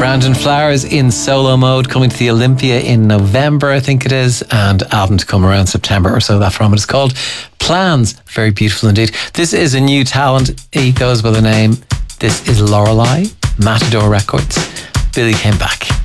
Brandon Flowers in solo mode, coming to the Olympia in November, I think it is, and album to come around September or so. That from it is called Plans. Very beautiful indeed. This is a new talent. He goes by the name, this is Lorelei, Matador Records. Billy came back.